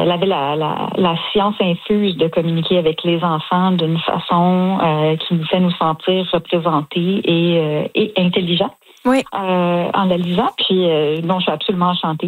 elle avait la science infuse de communiquer avec les enfants d'une façon qui nous fait nous sentir représentés et intelligents Oui. en la lisant. Puis, non, je suis absolument enchantée.